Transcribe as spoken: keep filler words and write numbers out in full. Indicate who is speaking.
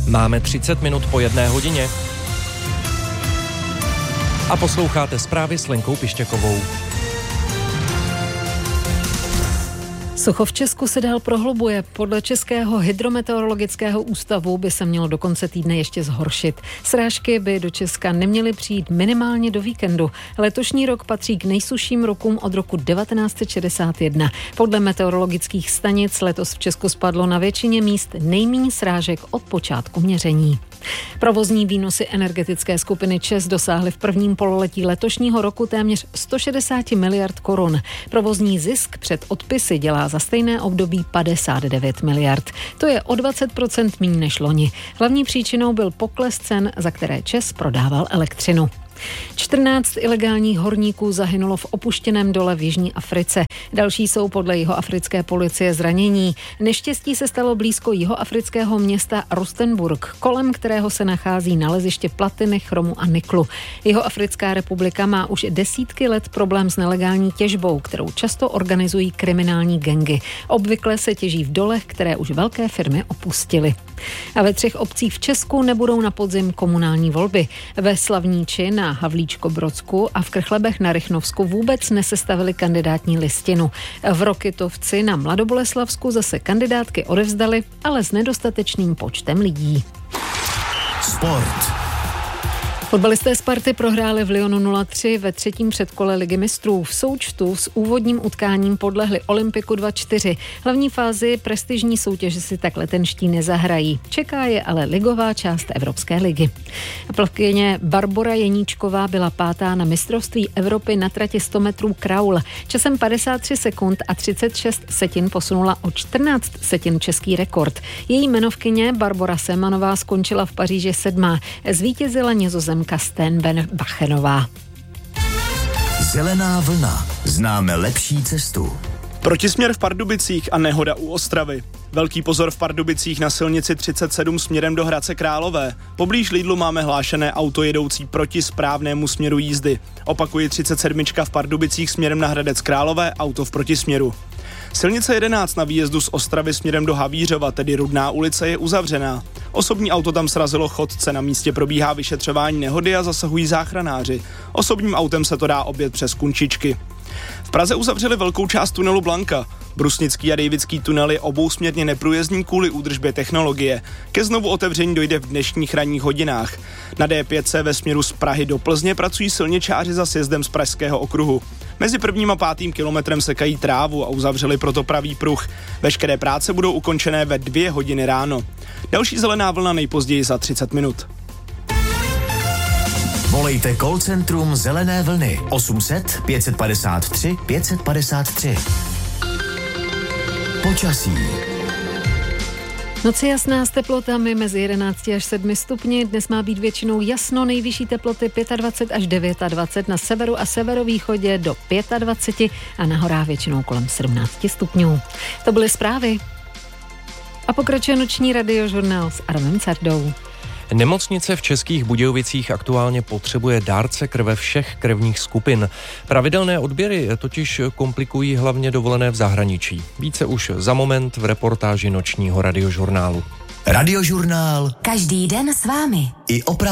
Speaker 1: Máme třicet minut po jedné hodině. A posloucháte zprávy s Lenkou Pištěkovou.
Speaker 2: Sucho v Česku se dál prohlubuje. Podle Českého hydrometeorologického ústavu by se mělo do konce týdne ještě zhoršit. Srážky by do Česka neměly přijít minimálně do víkendu. Letošní rok patří k nejsušším rokům od roku devatenáct set šedesát jedna. Podle meteorologických stanic letos v Česku spadlo na většině míst nejméně srážek od počátku měření. Provozní výnosy energetické skupiny ČEZ dosáhly v prvním pololetí letošního roku téměř sto šedesát miliard korun. Provozní zisk před odpisy dělá za stejné období padesát devět miliard. To je o dvacet procent míň než loni. Hlavní příčinou byl pokles cen, za které ČEZ prodával elektřinu. čtrnáct ilegálních horníků zahynulo v opuštěném dole v Jižní Africe. Další jsou podle jihoafrické policie zranění. Neštěstí se stalo blízko jihoafrického města Rustenburg, kolem kterého se nachází naleziště platiny, chromu a niklu. Jihoafrická republika má už desítky let problém s nelegální těžbou, kterou často organizují kriminální gangy. Obvykle se těží v dolech, které už velké firmy opustily. A ve třech obcích v Česku nebudou na podzim komunální volby. Ve Slavníči na Havlíčkobrodsku a v Krchlebech na Rychnovsku vůbec nesestavili kandidátní listinu. V Rokytovci na Mladoboleslavsku zase kandidátky odevzdali, ale s nedostatečným počtem lidí.
Speaker 3: Sport.
Speaker 2: Fotbalisté Sparty prohráli v Lyonu nula tři ve třetím předkole Ligy mistrů. V součtu s úvodním utkáním podlehli Olympiku dva čtyři. Hlavní fázi prestižní soutěže si tak letenští nezahrají. Čeká je ale ligová část Evropské ligy. Plavkyně Barbora Jeníčková byla pátá na mistrovství Evropy na trati sto metrů kraul. Časem padesát tři sekund a třicet šest setin posunula o čtrnáct setin český rekord. Její jmenovkyně Barbora Semanová skončila v Paříži sedmá. Zvítězila Nizozemka Steenbachenová.
Speaker 3: Zelená vlna. Známe lepší cestu.
Speaker 4: Protisměr v Pardubicích a nehoda u Ostravy. Velký pozor v Pardubicích na silnici třicet sedm směrem do Hradce Králové. Poblíž Lidlu máme hlášené auto jedoucí proti správnému směru jízdy. Opakuji, třicet sedm v Pardubicích směrem na Hradec Králové, auto v protisměru. Silnice jedenáct na výjezdu z Ostravy směrem do Havířova, tedy Rudná ulice, je uzavřená. Osobní auto tam srazilo chodce, na místě probíhá vyšetřování nehody a zasahují záchranáři. Osobním autem se to dá objet přes Kunčičky. V Praze uzavřeli velkou část tunelu Blanka. Brusnický a Dejvický tunel je obousměrně neprůjezdný kvůli údržbě technologie. Ke znovu otevření dojde v dnešních ranních hodinách. Na D pět ve směru z Prahy do Plzně pracují silničáři za sjezdem z Pražského okruhu. Mezi prvním a pátým kilometrem sekají trávu a uzavřeli proto pravý pruh. Veškeré práce budou ukončené ve dvě hodiny ráno. Další zelená vlna nejpozději za třicet minut.
Speaker 3: Volejte call centrum Zelené vlny osm set pět padesát tři pět padesát tři. Počasí.
Speaker 2: Noci jasná s teplotami mezi jedenáct až sedm stupni. Dnes má být většinou jasno, nejvyšší teploty dvacet pět až dvacet devět, na severu a severovýchodě do dvacet pět a na horách většinou kolem sedmnáct stupňů. To byly zprávy. A pokračuje noční radiožurnál s Adamem Cardou.
Speaker 1: Nemocnice v Českých Budějovicích aktuálně potřebuje dárce krve všech krevních skupin. Pravidelné odběry totiž komplikují hlavně dovolené v zahraničí. Více už za moment v reportáži nočního radiožurnálu.
Speaker 3: Radiožurnál.
Speaker 5: Každý den s vámi.
Speaker 3: I opravdu.